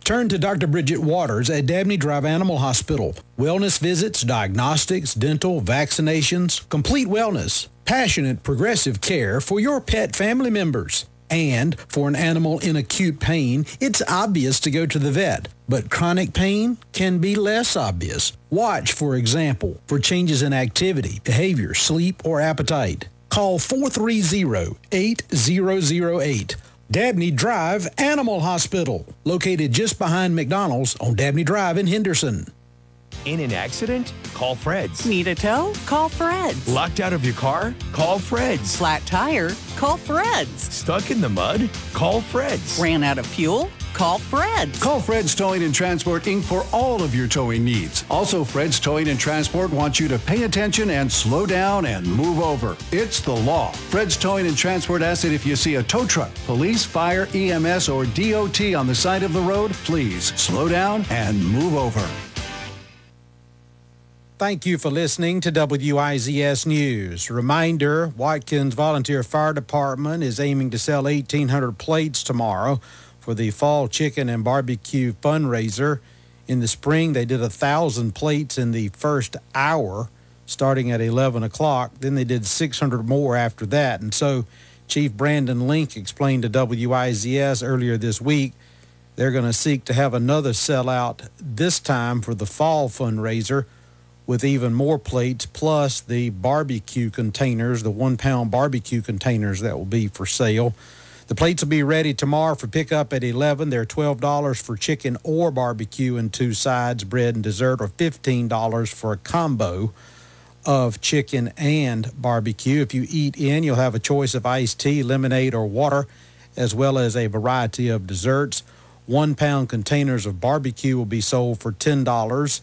Turn to Dr. Bridget Waters at Dabney Drive Animal Hospital. Wellness visits, diagnostics, dental, vaccinations, complete wellness, passionate progressive care for your pet family members. And for an animal in acute pain, it's obvious to go to the vet, but chronic pain can be less obvious. Watch, for example, for changes in activity, behavior, sleep, or appetite. Call 430-8008. Dabney Drive Animal Hospital, located just behind McDonald's on Dabney Drive in Henderson. In an accident? Call Fred's. Need a tow? Call Fred's. Locked out of your car? Call Fred's. Flat tire? Call Fred's. Stuck in the mud? Call Fred's. Ran out of fuel? Call Fred's. Call Fred's Towing and Transport, Inc. for all of your towing needs. Also, Fred's Towing and Transport wants you to pay attention and slow down and move over. It's the law. Fred's Towing and Transport asks that if you see a tow truck, police, fire, EMS, or DOT on the side of the road, please slow down and move over. Thank you for listening to WIZS News. Reminder, Watkins Volunteer Fire Department is aiming to sell 1,800 plates tomorrow for the Fall Chicken and Barbecue fundraiser. In the spring, they did 1,000 plates in the first hour, starting at 11 o'clock. Then they did 600 more after that. And so Chief Brandon Link explained to WIZS earlier this week they're going to seek to have another sellout this time for the fall fundraiser, with even more plates, plus the barbecue containers, the 1-pound barbecue containers that will be for sale. The plates will be ready tomorrow for pickup at 11. They're $12 for chicken or barbecue and 2 sides, bread and dessert, or $15 for a combo of chicken and barbecue. If you eat in, you'll have a choice of iced tea, lemonade, or water, as well as a variety of desserts. 1-pound containers of barbecue will be sold for $10,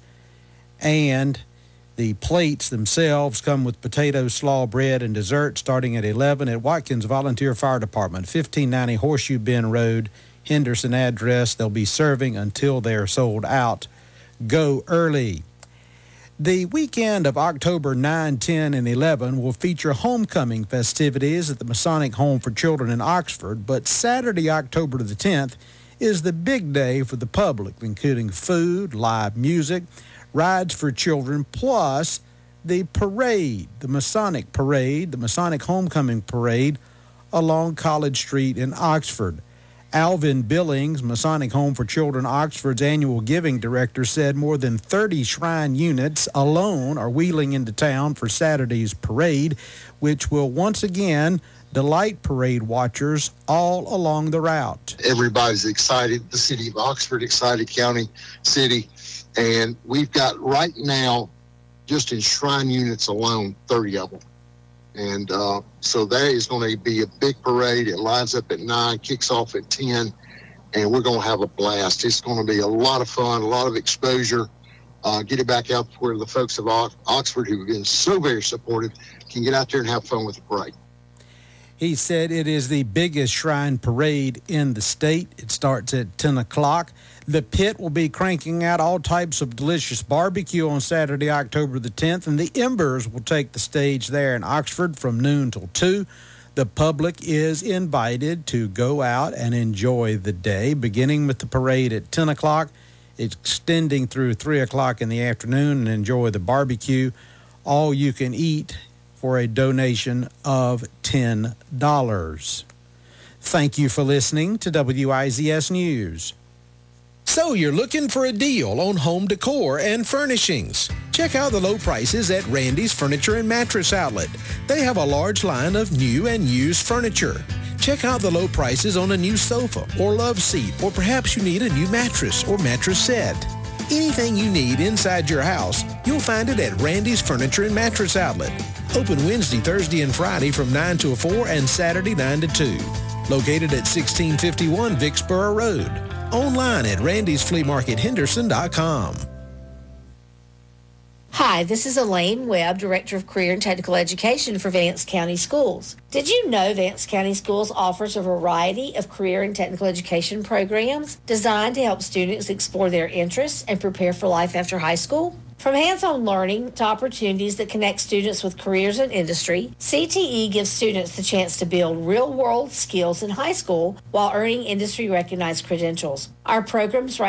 and the plates themselves come with potatoes, slaw, bread, and dessert starting at 11 at Watkins Volunteer Fire Department, 1590 Horseshoe Bend Road, Henderson address. They'll be serving until they're sold out. Go early. The weekend of October 9, 10, and 11 will feature homecoming festivities at the Masonic Home for Children in Oxford, but Saturday, October the 10th, is the big day for the public, including food, live music, rides for children, plus the parade, the Masonic Parade, the Masonic Homecoming Parade along College Street in Oxford. Alvin Billings, Masonic Home for Children Oxford's annual giving director, said more than 30 shrine units alone are wheeling into town for Saturday's parade, which will once again delight parade watchers all along the route. Everybody's excited. The city of Oxford excited, county, city. And we've got right now, just in shrine units alone, 30 of them. And so that is going to be a big parade. It lines up at 9, kicks off at 10, and we're going to have a blast. It's going to be a lot of fun, a lot of exposure. Get it back out where the folks of Oxford, who have been so very supportive, can get out there and have fun with the parade. He said it is the biggest shrine parade in the state. It starts at 10 o'clock. The pit will be cranking out all types of delicious barbecue on Saturday, October the 10th, and the Embers will take the stage there in Oxford from noon till 2. The public is invited to go out and enjoy the day, beginning with the parade at 10 o'clock, extending through 3 o'clock in the afternoon, and enjoy the barbecue. All you can eat for a donation of $10. Thank you for listening to WIZS News. So you're looking for a deal on home decor and furnishings? Check out the low prices at Randy's Furniture and Mattress Outlet. They have a large line of new and used furniture. Check out the low prices on a new sofa or love seat, or perhaps you need a new mattress or mattress set. Anything you need inside your house, you'll find it at Randy's Furniture and Mattress Outlet. Open Wednesday, Thursday, and Friday from 9 to 4 and Saturday 9 to 2. Located at 1651 Vicksboro Road. Online at randysfleamarkethenderson.com. Hi, this is Elaine Webb, Director of Career and Technical Education for Vance County Schools. Did you know Vance County Schools offers a variety of career and technical education programs designed to help students explore their interests and prepare for life after high school? From hands-on learning to opportunities that connect students with careers and industry, CTE gives students the chance to build real-world skills in high school while earning industry-recognized credentials. Our programs